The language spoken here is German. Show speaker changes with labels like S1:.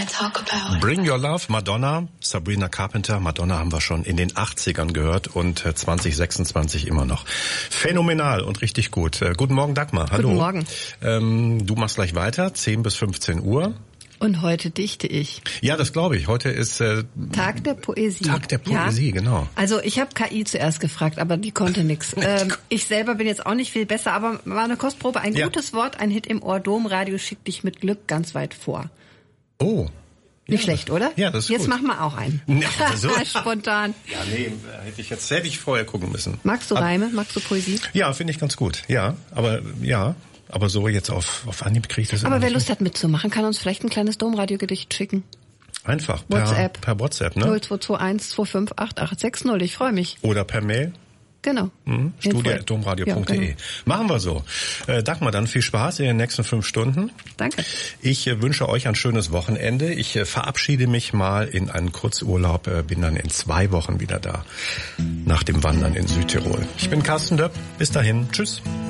S1: Bring Your Love, Madonna, Sabrina Carpenter. Madonna haben wir schon in den 80ern gehört und 2026 immer noch. Phänomenal und richtig gut. Guten Morgen, Dagmar. Hallo.
S2: Guten Morgen.
S1: Du machst gleich weiter, 10 bis 15 Uhr.
S2: Und heute dichte ich.
S1: Ja, das glaube ich. Heute ist
S2: Tag der Poesie.
S1: Tag der Poesie, ja? Genau.
S2: Also ich habe KI zuerst gefragt, aber die konnte nix. Ich selber bin jetzt auch nicht viel besser, aber war eine Kostprobe. Ein gutes Wort, ein Hit im Ohr. Domradio schickt dich mit Glück ganz weit vor.
S1: Oh.
S2: Nicht schlecht, oder?
S1: Ja, das ist
S2: jetzt
S1: gut.
S2: machen wir auch einen.
S1: Ja, so.
S2: Spontan.
S1: Ja, nee, hätte ich vorher gucken müssen.
S2: Magst du Reime? Magst du Poesie?
S1: Ja, finde ich ganz gut. Ja, aber so jetzt auf Anhieb kriege ich das.
S2: Aber wer Lust hat mitzumachen, kann uns vielleicht ein kleines Domradio-Gedicht schicken.
S1: Einfach
S2: WhatsApp.
S1: Per WhatsApp, ne?
S2: 0221 25 8860. Ich freue mich.
S1: Oder per Mail.
S2: Genau.
S1: Studio@domradio.de.
S2: Ja, genau.
S1: Machen wir so. Dagmar, dann viel Spaß in den nächsten 5 Stunden.
S2: Danke.
S1: Ich wünsche euch ein schönes Wochenende. Ich verabschiede mich mal in einen Kurzurlaub, bin dann in 2 Wochen wieder da. Nach dem Wandern in Südtirol. Ich bin Carsten Döpp. Bis dahin. Tschüss.